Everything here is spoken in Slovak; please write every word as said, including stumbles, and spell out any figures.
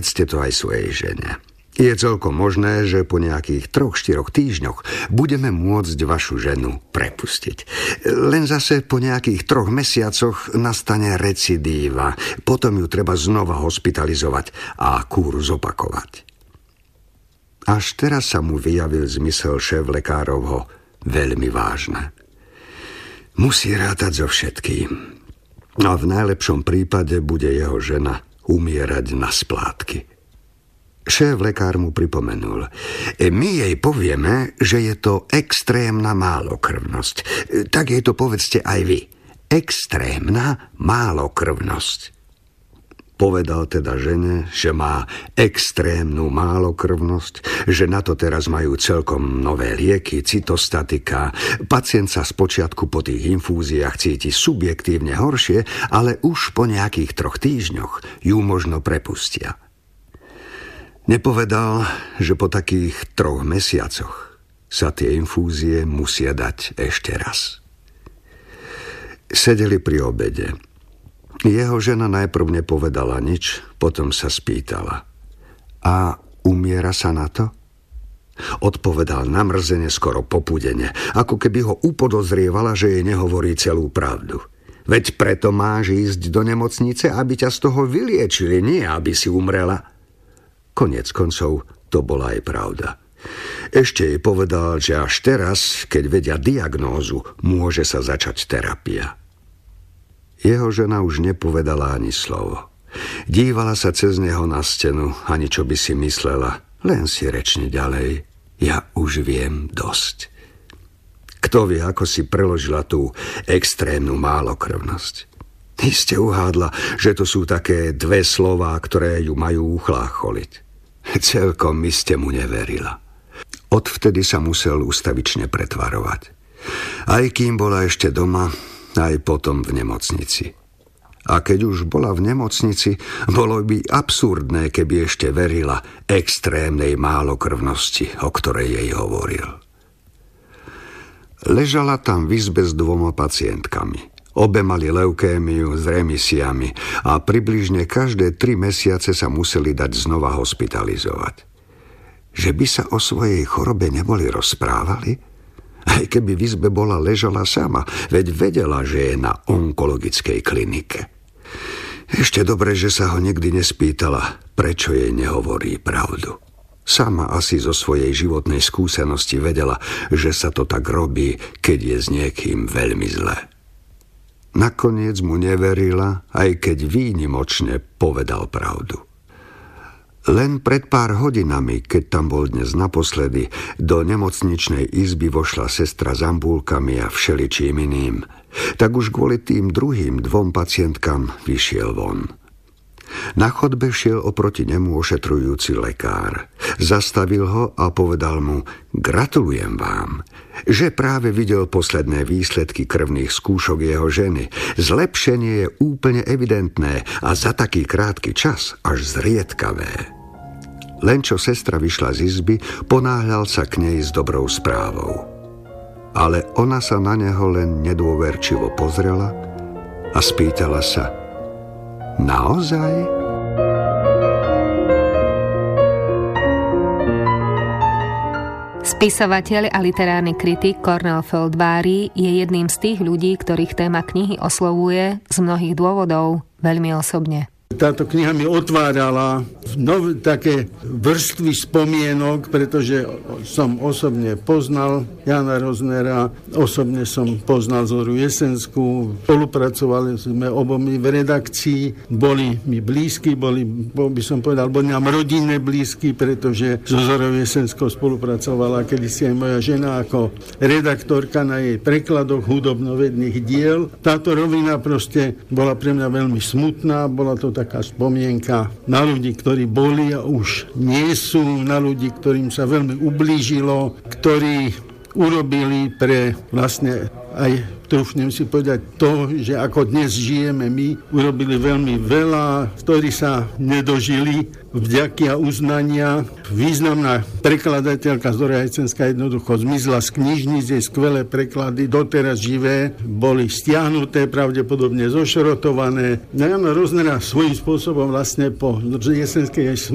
Povedzte to aj svojej žene. Je celkom možné, že po nejakých troch, štyroch týždňoch budeme môcť vašu ženu prepustiť. Len zase po nejakých troch mesiacoch nastane recidíva. Potom ju treba znova hospitalizovať a kúru zopakovať. Až teraz sa mu vyjavil zmysel šéflekárovho veľmi vážne. Musí rátať so všetkým. A v najlepšom prípade bude jeho žena umierať na splátky. Šéf lekár mu pripomenul. My jej povieme, že je to extrémna málokrvnosť. Tak jej to povedzte aj vy. Extrémna málokrvnosť. Povedal teda žene, že má extrémnu málokrvnosť, že na to teraz majú celkom nové lieky, cytostatika. Pacient sa spočiatku po tých infúziách cíti subjektívne horšie, ale už po nejakých troch týždňoch ju možno prepustia. Nepovedal, že po takých troch mesiacoch sa tie infúzie musia dať ešte raz. Sedeli pri obede. Jeho žena najprv nepovedala nič, potom sa spýtala. A umiera sa na to? Odpovedal namrzene, skoro popudene, ako keby ho upodozrievala, že jej nehovorí celú pravdu. Veď preto máš ísť do nemocnice, aby ťa z toho vyliečili, nie aby si umrela. Koniec koncov to bola aj pravda. Ešte jej povedal, že až teraz, keď vedia diagnózu, môže sa začať terapia. Jeho žena už nepovedala ani slovo. Dívala sa cez neho na stenu, ani čo by si myslela, len si rečni ďalej. Ja už viem dosť. Kto vie, ako si preložila tú extrémnu málokrvnosť. Iste uhádla, že to sú také dve slová, ktoré ju majú uchlácholiť. Celkom iste mu neverila. Odvtedy sa musel ustavične pretvarovať. Aj kým bola ešte doma, aj potom v nemocnici. A keď už bola v nemocnici, bolo by absurdné, keby ešte verila extrémnej málokrvnosti, o ktorej jej hovoril. Ležala tam v izbe s dvoma pacientkami. Obe mali leukémiu s remisiami a približne každé tri mesiace sa museli dať znova hospitalizovať. Že by sa o svojej chorobe neboli rozprávali? Aj keby v izbe bola, ležala sama, veď vedela, že je na onkologickej klinike. Ešte dobre, že sa ho nikdy nespýtala, prečo jej nehovorí pravdu. Sama asi zo svojej životnej skúsenosti vedela, že sa to tak robí, keď je s niekým veľmi zlé. Nakoniec mu neverila, aj keď výnimočne povedal pravdu. Len pred pár hodinami, keď tam bol dnes naposledy, do nemocničnej izby vošla sestra s ambúlkami a všeličím iným, tak už kvôli tým druhým dvom pacientkám vyšiel von. Na chodbe šiel oproti nemu ošetrujúci lekár. Zastavil ho a povedal mu: gratulujem vám, že práve videl posledné výsledky krvných skúšok jeho ženy. Zlepšenie je úplne evidentné a za taký krátky čas až zriedkavé. Len čo sestra vyšla z izby, ponáhľal sa k nej s dobrou správou. Ale ona sa na neho len nedôverčivo pozrela a spýtala sa: naozaj? Spisovateľ a literárny kritik Cornel Feldvári je jedným z tých ľudí, ktorých téma knihy oslovuje z mnohých dôvodov veľmi osobne. Táto kniha mi otvárala nové také vrstvy spomienok, pretože som osobne poznal Jana Roznera, osobne som poznal Zoru Jesenskú, spolupracovali sme obomi v redakcii, boli mi blízki, boli, by som povedal, boli nám rodinné blízki, pretože so Zorou Jesenskou spolupracovala kedysi aj moja žena ako redaktorka na jej prekladoch hudobnovedných diel. Táto rovina proste bola pre mňa veľmi smutná, bola to taká spomienka na ľudí, ktorí boli a už nie sú, na ľudí, ktorým sa veľmi ublížilo, ktorí urobili pre vlastne aj, trúfnem si povedať, to, že ako dnes žijeme my, urobili veľmi veľa, ktorí sa nedožili vďaky a uznania. Významná prekladateľka Zora Jesenská jednoducho zmizla z knižníc, jej skvelé preklady, doteraz živé, boli stiahnuté, pravdepodobne zošrotované. Jana Roznera svojím spôsobom vlastne po Jesenskej